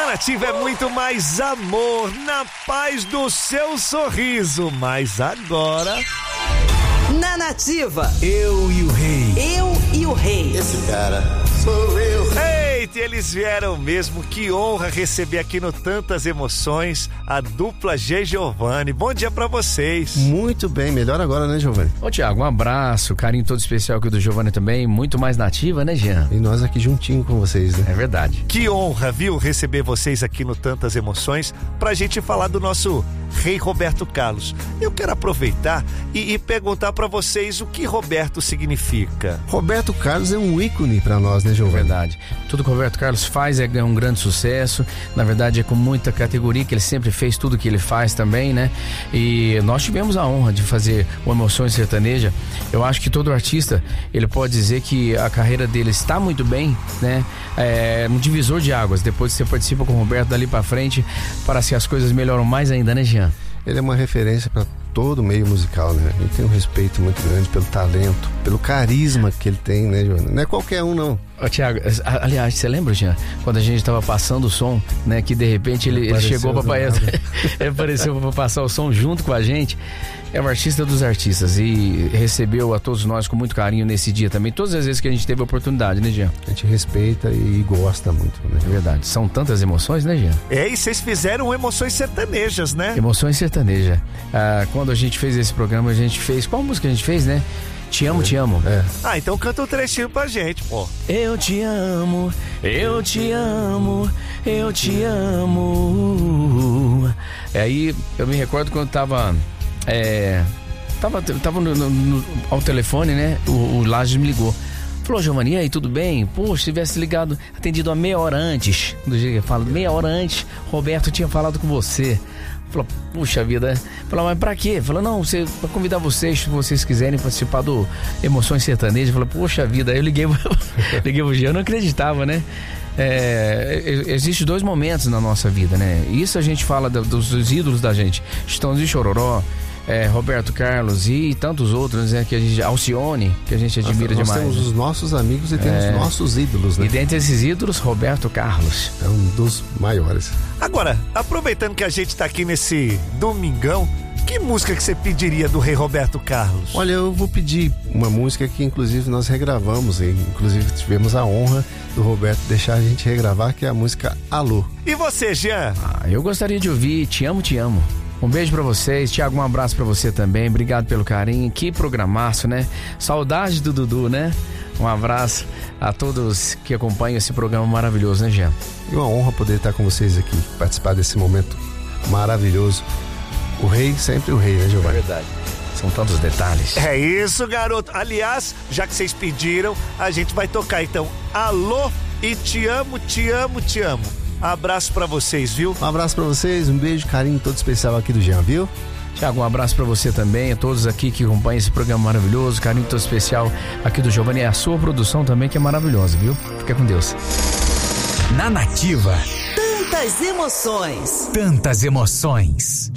Nativa é muito mais amor, na paz do seu sorriso. Mas agora... Na Nativa, Eu e o Rei. Eu e o Rei. Esse cara sou eu. Eita, eles vieram mesmo. Que honra receber aqui no Tantas Emoções a dupla G. Giovanni. Bom dia pra vocês. Muito bem, melhor agora, né, Giovanni? Ô Tiago, um abraço, carinho todo especial aqui do Giovanni também, muito mais nativa, né, Jean? E nós aqui juntinho com vocês, né? É verdade. Que honra, viu, receber vocês aqui no Tantas Emoções pra gente falar do nosso Rei Roberto Carlos. Eu quero aproveitar e perguntar pra vocês o que Roberto significa. Roberto Carlos é um ícone pra nós, né, Giovanni? Verdade. Tudo que o Roberto Carlos faz é um grande sucesso. Na verdade, é com muita categoria que ele sempre fez tudo que ele faz também, né? E nós tivemos a honra de fazer o Emoções Sertaneja. Eu acho que todo artista, ele pode dizer que a carreira dele está muito bem, né? É um divisor de águas. Depois que você participa com o Roberto dali pra frente, parece que as coisas melhoram mais ainda, né, Jean? Ele é uma referência pra todo o meio musical, né? Ele tem um respeito muito grande pelo talento, pelo carisma que ele tem, né, Giovanni? Não é qualquer um, não. Ô, Tiago, aliás, você lembra, Jean, quando a gente tava passando o som, né, que de repente ele chegou pra ele apareceu pra passar o som junto com a gente. É um artista dos artistas e recebeu a todos nós com muito carinho nesse dia também, todas as vezes que a gente teve a oportunidade, né, Jean? A gente respeita e gosta muito, né? É verdade, são tantas emoções, né, Jean? E vocês fizeram Emoções Sertanejas, né? Emoções Sertaneja. Quando a gente fez esse programa, a gente fez, qual música a gente fez, né? Te amo, te amo. Ah, então canta um trechinho pra gente, pô. Eu te amo, eu te amo, eu te amo. Aí eu me recordo quando tava ao telefone, né? O Lages me ligou. Falou, Giovanni, e aí, tudo bem? Poxa, se tivesse ligado, atendido a meia hora antes, do jeito que eu falo, meia hora antes, Roberto tinha falado com você. Falou, puxa vida. Falou, mas pra quê? Falou, não, pra convidar vocês, se vocês quiserem participar do Emoções Sertanejas. Falou, puxa vida. Aí eu liguei pro Jean, eu não acreditava, né? Existem dois momentos na nossa vida, né? Isso a gente fala dos ídolos da gente. Chitãozinho e Chororó, Roberto Carlos e tantos outros, né? Que a gente, Alcione, que a gente admira nós demais. Nós temos os nossos amigos e temos os nossos ídolos, né? E dentre esses ídolos, Roberto Carlos. É um dos maiores. Agora, aproveitando que a gente tá aqui nesse domingão, que música que você pediria do Rei Roberto Carlos? Olha, eu vou pedir uma música que inclusive nós regravamos, e inclusive tivemos a honra do Roberto deixar a gente regravar, que é a música Alô. E você, Jean? Eu gostaria de ouvir Te Amo, Te Amo. Um beijo pra vocês, Tiago, um abraço pra você também, obrigado pelo carinho, que programaço, né? Saudade do Dudu, né? Um abraço a todos que acompanham esse programa maravilhoso, né, Jean? E uma honra poder estar com vocês aqui, participar desse momento maravilhoso. O rei, sempre o rei, né, Giovanni? É verdade. São tantos detalhes. É isso, garoto. Aliás, já que vocês pediram, a gente vai tocar então Alô e Te Amo, Te Amo, Te Amo. Abraço pra vocês, viu? Um abraço pra vocês, um beijo, carinho todo especial aqui do Jean, viu? Tiago, um abraço pra você também, a todos aqui que acompanham esse programa maravilhoso, carinho todo especial aqui do Giovanni, a sua produção também que é maravilhosa, viu? Fica com Deus. Na Nativa, Tantas emoções. tantas emoções.